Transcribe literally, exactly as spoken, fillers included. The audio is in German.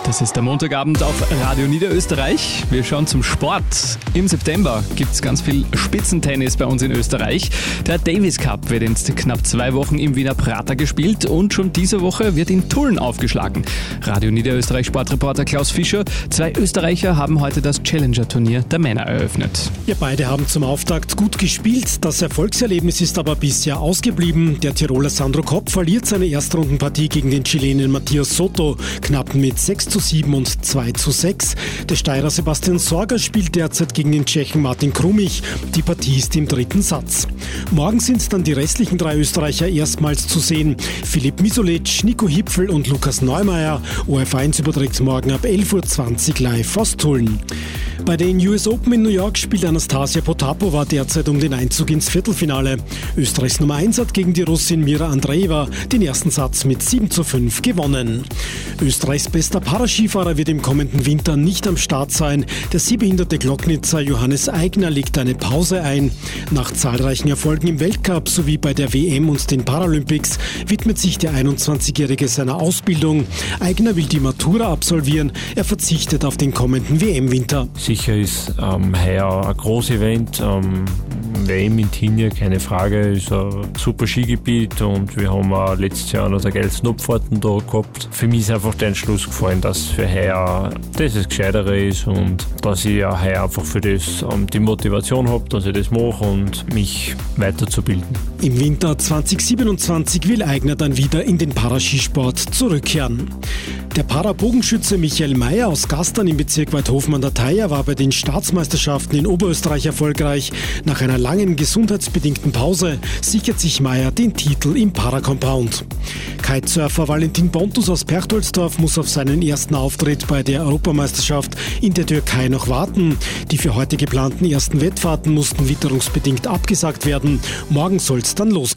Das ist der Montagabend auf Radio Niederösterreich. Wir schauen zum Sport. Im September gibt es ganz viel Spitzentennis bei uns in Österreich. Der Davis Cup wird in knapp zwei Wochen im Wiener Prater gespielt und schon diese Woche wird in Tulln aufgeschlagen. Radio Niederösterreich Sportreporter Klaus Fischer. Zwei Österreicher haben heute das Challenger-Turnier der Männer eröffnet. Ja, beide haben zum Auftakt gut gespielt. Das Erfolgserlebnis ist aber bisher ausgeblieben. Der Tiroler Sandro Kopp verliert seine Erstrundenpartie gegen den Chilenen Matheus Soto knapp mit sechs zu sieben und zwei zu sechs. Der Steirer Sebastian Sorger spielt derzeit gegen den Tschechen Martin Krumich. Die Partie ist im dritten Satz. Morgen sind dann die restlichen drei Österreicher erstmals zu sehen. Filip Misolic, Nico Hipfl und Lukas Neumeier. O R F eins überträgt morgen ab elf Uhr zwanzig live aus Tulln. Bei den U S Open in New York spielt Anastasia Potapova derzeit um den Einzug ins Viertelfinale. Österreichs Nummer eins hat gegen die Russin Mira Andreeva den ersten Satz mit sieben zu fünf gewonnen. Österreichs bester Paraskifahrer wird im kommenden Winter nicht am Start sein. Der sehbehinderte Glocknitzer Johannes Aigner legt eine Pause ein. Nach zahlreichen Erfolgen im Weltcup sowie bei der W M und den Paralympics widmet sich der einundzwanzigjährige seiner Ausbildung. Aigner will die Matura absolvieren. Er verzichtet auf den kommenden W M-Winter. Sicher ist ähm, heuer ein großes Event. Ähm, W M in Tignes, keine Frage, ist ein super Skigebiet und wir haben auch letztes Jahr noch der geilsten Abfahrten da gehabt. Für mich ist einfach der Entschluss gefallen, dass für heuer das das Gescheitere ist und dass ich auch heuer einfach für das ähm, die Motivation habe, dass ich das mache und mich weiterzubilden. Im Winter zwanzig siebenundzwanzig will Aigner dann wieder in den Paraskisport zurückkehren. Der Parabogenschütze Michael Mayer aus Gastern im Bezirk Weidhofen an der Thaya war bei den Staatsmeisterschaften in Oberösterreich erfolgreich. Nach einer langen gesundheitsbedingten Pause sichert sich Mayer den Titel im Paracompound. Kitesurfer Valentin Pontus aus Perchtoldsdorf muss auf seinen ersten Auftritt bei der Europameisterschaft in der Türkei noch warten. Die für heute geplanten ersten Wettfahrten mussten witterungsbedingt abgesagt werden. Morgen soll es dann losgehen.